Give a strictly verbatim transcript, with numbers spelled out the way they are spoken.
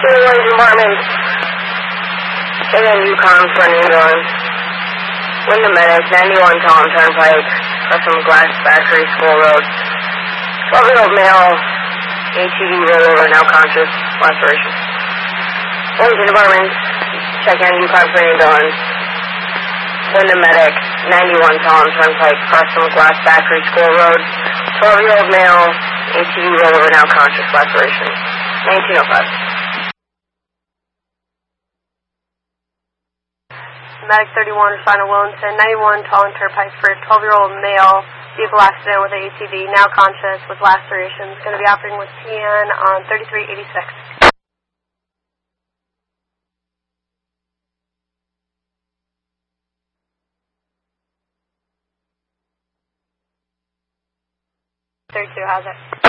Gateway Department. And then Yukon for an ambulance. Wyndham Medic, ninety-one Talon Turnpike, Custom Glass Factory, School Road. twelve-year-old male, A T V rollover, now conscious, laceration. Wellington Department, check in Yukon for an ambulance. Wyndham Medic, ninety-one Talon Turnpike, Custom Glass Factory, School Road. twelve-year-old male, A T V rollover, now conscious, laceration. nineteen oh five. Medic thirty-one, Final Wellington, ninety-one Talon Turnpike for a twelve-year-old male, vehicle accident with a A T V, now conscious with lacerations. Going to be operating with T N on thirty-three eighty-six. thirty-two, how's it?